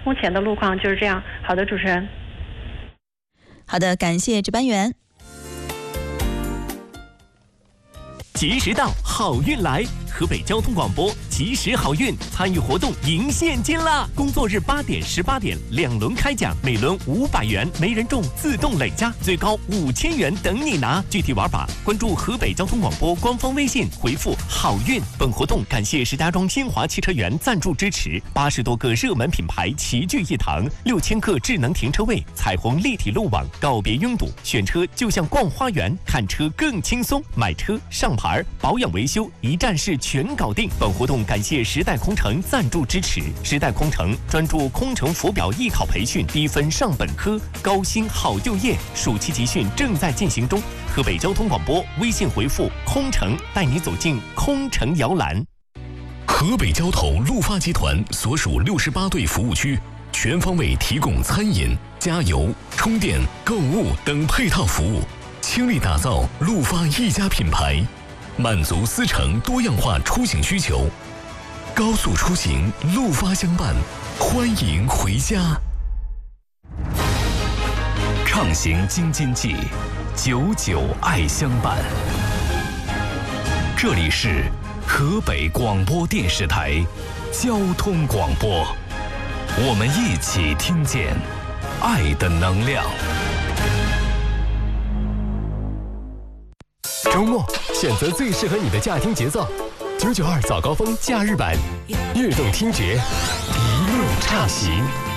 目前的路况就是这样。好的，主持人。 好的，感谢值班员。 及时到，好运来！河北交通广播及时好运参与活动赢现金啦！工作日8点、18点2轮开奖，每轮500元，没人中自动累加，最高5000元等你拿。具体玩法关注河北交通广播官方微信，回复好运。本活动感谢石家庄新华汽车园赞助支持，80多个热门品牌齐聚一堂，6000个智能停车位，彩虹立体路网，告别拥堵，选车就像逛花园，看车更轻松，买车上牌保养维修一站式全搞定。本活动感谢时代空乘赞助支持，时代空乘专注空乘浮表艺考培训，低分上本科，高薪好就业，暑期集训正在进行中。河北交通广播微信回复空乘，带你走进空乘摇篮。 河北交通陆发集团所属68对服务区，全方位提供餐饮、加油、充电、购物等配套服务，倾力打造陆发一家品牌，满足司乘多样化出行需求。高速出行，陆发相伴，欢迎回家。 畅行京津冀，久久爱相伴。这里是河北广播电视台交通广播，我们一起听见爱的能量。 周末选择最适合你的驾听节奏，992早高峰假日版，悦动听觉，一路畅行。